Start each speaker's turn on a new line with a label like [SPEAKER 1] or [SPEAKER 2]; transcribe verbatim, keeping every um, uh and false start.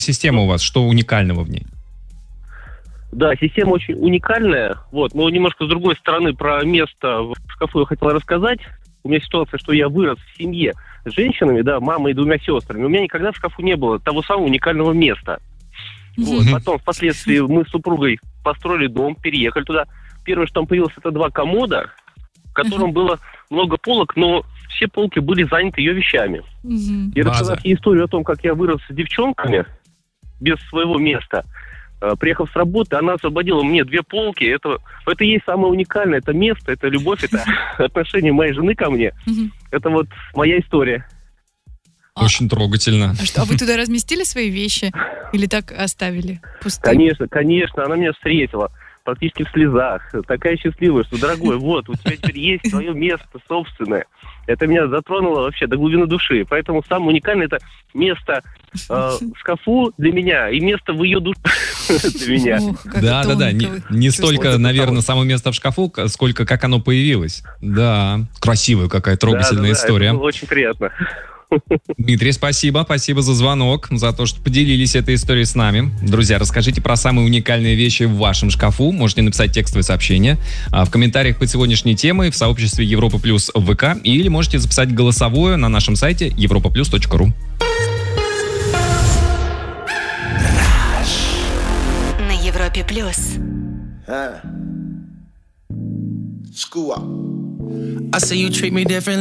[SPEAKER 1] система у вас? Что уникального в ней?
[SPEAKER 2] Да, система очень уникальная. Вот, но немножко с другой стороны про место в шкафу я хотел рассказать. У меня ситуация, что я вырос в семье с женщинами, да, мамой и двумя сестрами. У меня никогда в шкафу не было того самого уникального места. Вот, потом, впоследствии, мы с супругой построили дом, переехали туда. Первое, что там появилось, это два комода, в котором было много полок, но все полки были заняты ее вещами. И рассказав ей историю о том, как я вырос с девчонками без своего места, приехав с работы, она освободила мне две полки. Это, это и есть самое уникальное. Это место, это любовь, это отношение моей жены ко мне. Это вот моя история.
[SPEAKER 1] Очень трогательно.
[SPEAKER 3] А что, а вы туда разместили свои вещи? Или так оставили пустые?
[SPEAKER 2] Конечно, конечно. Она меня встретила практически в слезах. Такая счастливая, что, дорогой, вот, у тебя теперь есть свое место собственное. Это меня затронуло вообще до глубины души. Поэтому самое уникальное — это место э, в шкафу для меня и место в ее душе для меня.
[SPEAKER 1] Да, да, да. Не, не столько, наверное, само место в шкафу, сколько как оно появилось. Да, красивая какая трогательная история.
[SPEAKER 2] Это было очень приятно.
[SPEAKER 1] Дмитрий, спасибо. Спасибо за звонок, за то, что поделились этой историей с нами. Друзья, расскажите про самые уникальные вещи в вашем шкафу. Можете написать текстовое сообщение в комментариях под сегодняшней темой в сообществе Европа Плюс в ВК, или можете записать голосовое на нашем сайте европа плюс точка ру.
[SPEAKER 4] На Европе Плюс.
[SPEAKER 5] I say you treat me differently.